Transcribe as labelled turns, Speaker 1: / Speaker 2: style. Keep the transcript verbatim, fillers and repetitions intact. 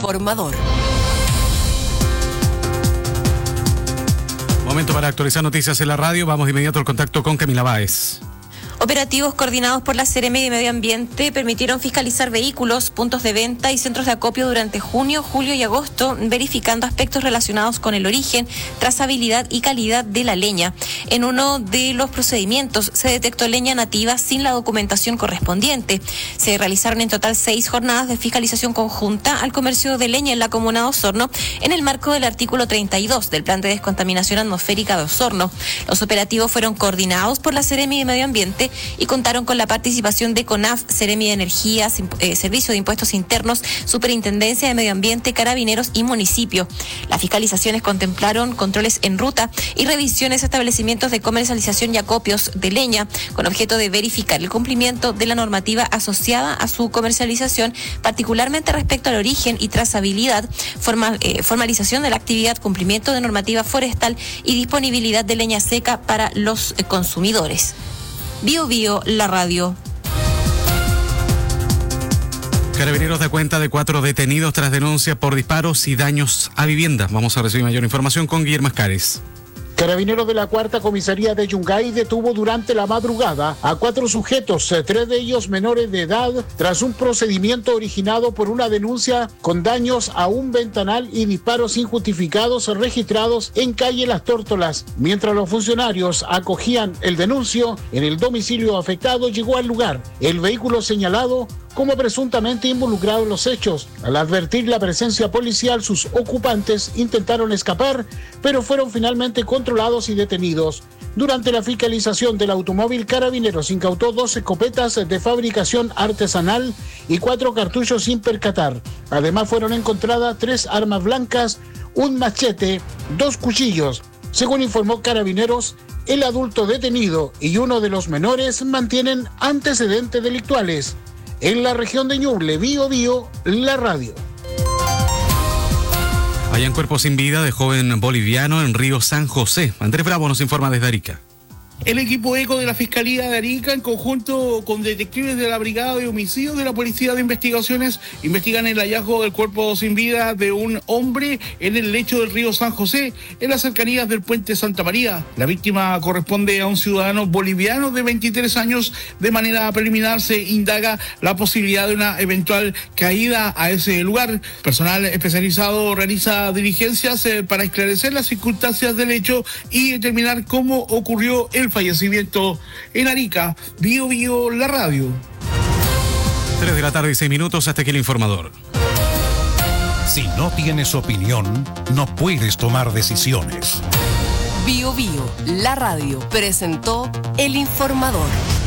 Speaker 1: informador.
Speaker 2: Momento para actualizar noticias en la radio. Vamos de inmediato al contacto con Camila Báez.
Speaker 3: Operativos coordinados por la Seremi de Medio Ambiente permitieron fiscalizar vehículos, puntos de venta y centros de acopio durante junio, julio y agosto, verificando aspectos relacionados con el origen, trazabilidad y calidad de la leña. En uno de los procedimientos se detectó leña nativa sin la documentación correspondiente. Se realizaron en total seis jornadas de fiscalización conjunta al comercio de leña en la comuna de Osorno, en el marco del artículo treinta y dos del Plan de Descontaminación Atmosférica de Osorno. Los operativos fueron coordinados por la Seremi de Medio Ambiente y contaron con la participación de CONAF, Seremi de Energía, eh, Servicio de Impuestos Internos, Superintendencia de Medio Ambiente, Carabineros y Municipio. Las fiscalizaciones contemplaron controles en ruta y revisiones a establecimientos de comercialización y acopios de leña, con objeto de verificar el cumplimiento de la normativa asociada a su comercialización, particularmente respecto al origen y trazabilidad, formal, eh, formalización de la actividad, cumplimiento de normativa forestal y disponibilidad de leña seca para los eh, consumidores. Bio Bio, la radio.
Speaker 2: Carabineros da cuenta de cuatro detenidos tras denuncia por disparos y daños a viviendas. Vamos a recibir mayor información con Guillermo Ascares.
Speaker 4: Carabineros de la Cuarta Comisaría de Yungay detuvo durante la madrugada a cuatro sujetos, tres de ellos menores de edad, tras un procedimiento originado por una denuncia con daños a un ventanal y disparos injustificados registrados en calle Las Tórtolas. Mientras los funcionarios acogían el denuncio, en el domicilio afectado llegó al lugar el vehículo señalado como presuntamente involucrado en los hechos. Al advertir la presencia policial, sus ocupantes intentaron escapar, pero fueron finalmente controlados y detenidos. Durante la fiscalización del automóvil, Carabineros incautó dos escopetas de fabricación artesanal y cuatro cartuchos sin percatar. Además, fueron encontradas tres armas blancas, un machete, dos cuchillos. Según informó Carabineros, el adulto detenido y uno de los menores mantienen antecedentes delictuales. En la región de Ñuble, Bio Bio, la radio.
Speaker 2: Hallan cuerpo sin vida de joven boliviano en Río San José. Andrés Bravo nos informa desde Arica.
Speaker 5: El equipo ECO de la Fiscalía de Arica, en conjunto con detectives de la Brigada de Homicidios de la Policía de Investigaciones, investigan el hallazgo del cuerpo sin vida de un hombre en el lecho del río San José, en las cercanías del puente Santa María. La víctima corresponde a un ciudadano boliviano de veintitrés años. De manera preliminar se indaga la posibilidad de una eventual caída a ese lugar. Personal especializado realiza diligencias eh, para esclarecer las circunstancias del hecho y determinar cómo ocurrió el fallecimiento en Arica. Bio Bio, la radio.
Speaker 2: tres de la tarde y seis minutos, hasta aquí el informador.
Speaker 6: Si no tienes opinión, no puedes tomar decisiones.
Speaker 1: Bio Bio, la radio, presentó el informador.